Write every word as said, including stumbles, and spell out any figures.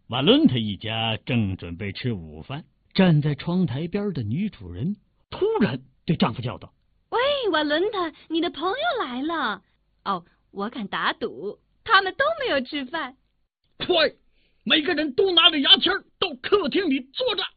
瓦伦特一家正准备吃午饭，站在窗台边的女主人突然对丈夫叫道：“ 喂，瓦伦特，你的朋友来了。哦，我敢打赌，他们都没有吃饭。 快，每个人都拿着牙签到客厅里坐着。”